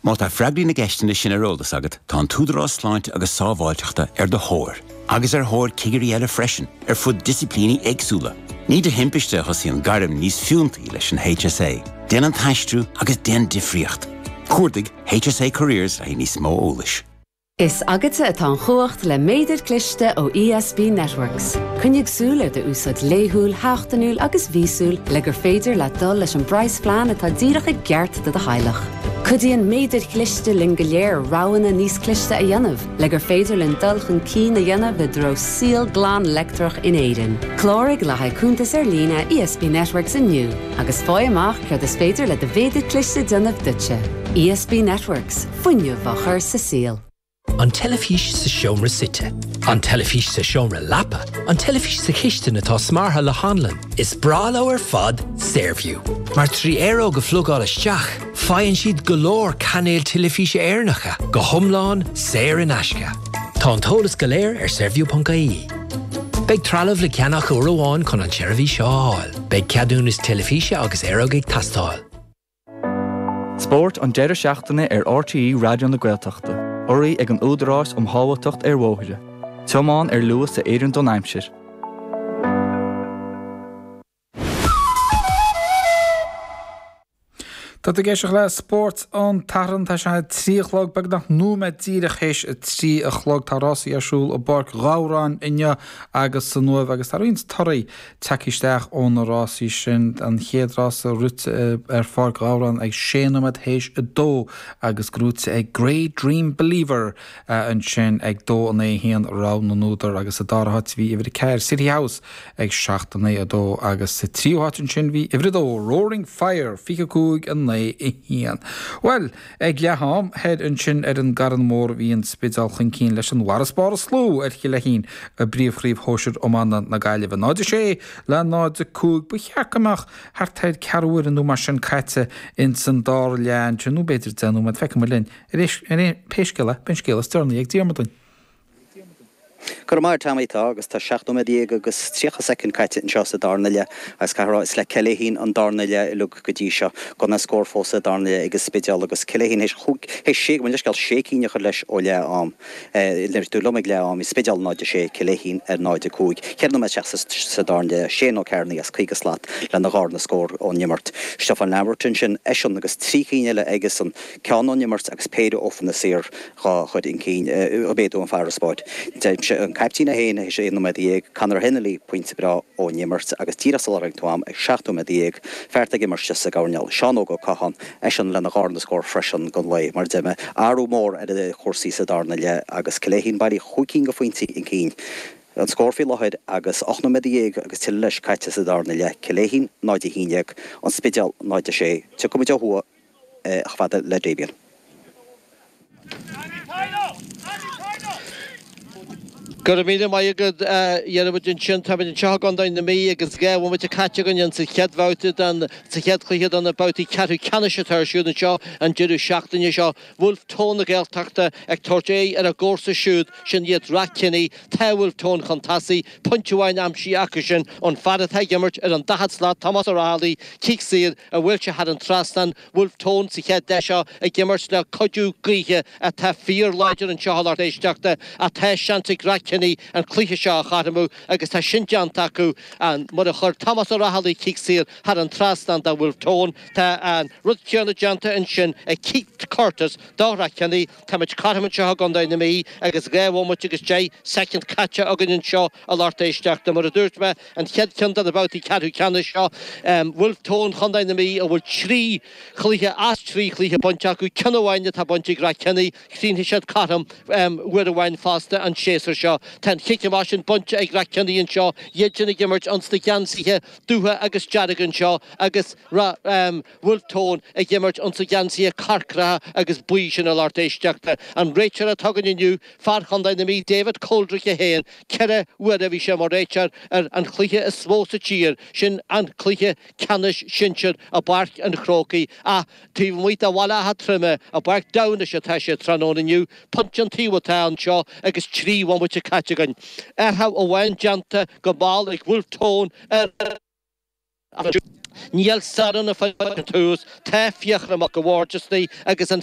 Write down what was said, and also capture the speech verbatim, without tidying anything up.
Má tá freagraí na gceistena sin arólas agat tá an túdarrás sláinte agus sábháilteachta ar do thóir. Agus ar thóir cigarí eile freisin ar fud disciplíní éagsúla. Ní de himpeiste chus í an garim níos fiúntaí leis an H S A. Den an taistrú agus den difriocht. Cuardaigh H S A Careers a níos mó ólais. Is agate atá an chomhacht le méidir cliste ó E S B Networks. Cynnig súl ar de úsad léithúil, háachtanúil agus vísúil le gur féidir le dul leis an brais plan atá díreach i gceart de de hailech. Cudíon méidir cliste lin go léir ráhanna níos cliste a dhéanamh, le gur féidir lin dulchan cín a dhéanamh i dro síl glán lectrach in éireann. Clórig le haicúntas ar lína E S B Networks inniu, agus fáil amach cud is féidir le de méidir cliste déanamh duitse. E S B Networks, fuinneamh a chur sa síl. An telefís sa seomra site, an telefís sa seomra lapa, an telefís sa chiiste natá smartha le hanlan, is brala ar fad Saorview. Mar trí euro go flugál isteach, faigheann siad golóir canéil telefíse airnacha, go thomláin saor in aisce. Tá an tóras go léir ar saorview dot I E. Beidh trealamh le ceannach uairháin chun an tseirbhí seo áil. Beidh ceadún is telefíse agus aerogaigh tastáil. Sport an deireadh seachtaine ar R T E Radio na Gaeltachta. Orí ag an údarrás um hábhailteacht ar mhóthaide. Teamáin ar luas sa Éireann Don Aimsir. Tá a géiseach le sport an taran tá se trí chlog bag nach nó me díire chéis trí a chlog tárásaí arsúil ó barc Ghabhrán inne agus san nuamh agus tá rins toraí teicisteach ón rásaí sin an chéadrása rút ar far Ghabhrán ag séanamad héis a dó agus grúte ag Great Dream Believer an sin ag dó an é híon rá na núdar agus a dárathat bhí ihir ceir City House ag seachtaí a dó agus sa tríomhhatin sin bhí ihir dó Roaring Fire fiche cúig an i hían. Well, ag leaham head an sin ar an garan mór hí an spidal chun cín leis an warasbára slú ar chi le hín a bríomhríomh hóisiir ómána na gaiileh náide sé le náide cúig bu cheacamach thar taid cearúir an mar sin caite in san dár lean sin nó beidir denú me feice mar linn ar é péisceile ben scéile styrna ag díarmadún. Gur mar tamítá agus tá seachtó médíag agus trícha second caite an seo sa darnaile agus carrá is le celéhín an darnaile i lug go dtí seo go na scór fósa darnaile agus spéisial agus celéhín héis chuig héis sé man leis gal sécíine chu leis ó le am lir tú lomig le am i spéisial náide sé celéhín ar náide cúig chearna me seach sa darnaile sé nó cearnaí as chuige slát le na gáir na scór ó nimart Stefan Lamberton sin eisian agus trícíine le agus an cean ó nimart agus péide ofan na sér rá chud in cín a béadú an fear spáid an caiptína héin is sé nó médíag canar henelí pointe bra ó nimart agus tírasalarang tuam ag seachtó médíag ferta gimar sa gairneal seanó go cahan eisian le na gáir na scór freisin go lei mar deime áú mór ar a chósaí sa darnaile agus celéhín bailí chuicín go faointí in cín. An scóirfií leid agus ochna médíag agus til leis caite sa darnaile celéhín náide híineag an spéisial náide sé tu go mide thua a chfada le Davian. Gur a mína mai agad dhéanamid an sin tá an teach an dain na mí agus gá bhfuil te caite gan sa cheadhhaute an sa cheadchluiad an na bátaí ceadú ceanise tar siúd seo an deireadh seachtaine seo bhfuil tóna Gaeltachta ag torté ar a gcósa siúd sin iad racinní táhfuil tón chuntasaí pointúhain amsí acu sin an fada theigimmart ar an dahad slát Thomas O'Reilly cíc siad a bhfuil se had an trastan bhfuil tón sa chead de seo ag gimmart le codú gríe a tá fíor leidir an seáart éisteachta a tá seantaigh racinní an clúthe seo a chatamú agus tá sin deanta acu an mar a chur Thomas O'Reilly cíc siad had an trastan a bhfuil tón tá an rud ceanna deanta an sin ag cíc Curtis dá racinní tá muid carthaman seo gan dain na mí agus gahhamuid agus dé second caite agan an seo a láirt éisteachta mar a dúirt me an chead ceanna abátaí ceadú ceanna seo bhfuil tón chun dain na mí a bhfuil trí chluthe as trí chluthe pointe acu ceanhhaine tá buntig racinní crín siad cartam bhuiir a bhain fásta an séasar seo Tá chiice mar sin bunte ag racinní an seo dhéidirna gimmart an sta geansaithe dútha agus deadagan seo agus bhfuil tón ag gimmart an sa geansaithe carcra agus buí sin a láirt éisteachta an réitear a tugan inniu far chundain na mí David Coldrick a héan ceire bhuiir a bhí sé mar réitear ar an chluthe is smósa tír sin an chluthe canis sinseir a barc an chrócaí a tí muid a bhla a trimme a barc dana se teise tróna inniu punt an tíhatá an seo agus tríhhain muid a caitegan artha ó bhain deanta go báil ag bhfuil tón ar Níl saran a fáin tús tá fiachramach go bhharteastaí agus an